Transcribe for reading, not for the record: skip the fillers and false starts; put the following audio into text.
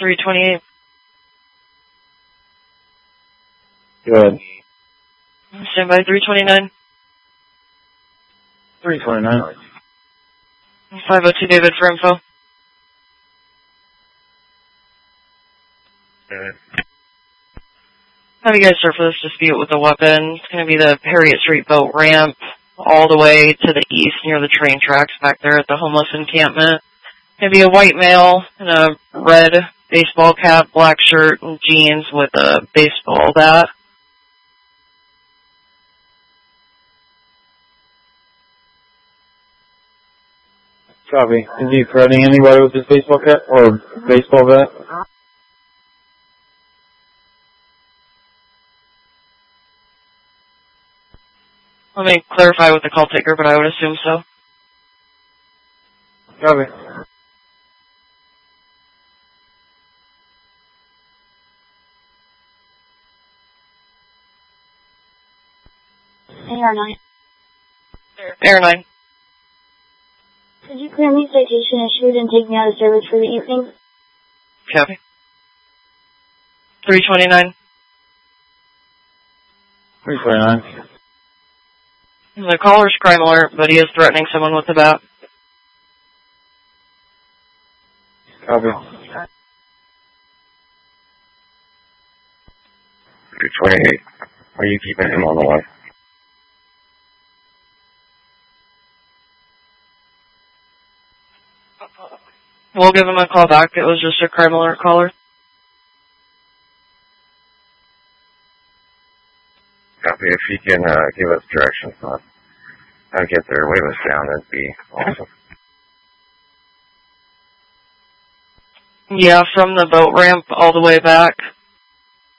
328. Good. Stand by 329. 329. 502 David for info. Have you guys start for this dispute with the weapon? It's going to be the Harriet Street boat ramp all the way to the east near the train tracks back there at the homeless encampment. It's going to be a white male in a red baseball cap, black shirt, and jeans with a baseball bat. Copy. Is he threatening anybody with his baseball cap or baseball bat? Let me clarify with the call taker, but I would assume so. Copy. AR9. AR9. Could you clear me citation issued and take me out of service for the evening? Copy. 329. 329. The caller's crime alert, but he is threatening someone with a bat. Copy. 328. Are you keeping him on the line? We'll give him a call back. It was just a crime alert caller. Copy. If you can give us directions on how to get there, wave us down, that'd be awesome. Yeah, from the boat ramp all the way back.